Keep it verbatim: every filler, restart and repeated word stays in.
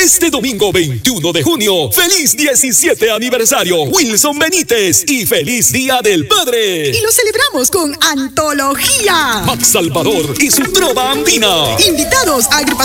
Este domingo veintiuno de junio, feliz diecisiete aniversario Wilson Benítez y feliz Día del Padre. Y lo celebramos con Antología. Max Salvador y su trova andina. Invitados a agrupación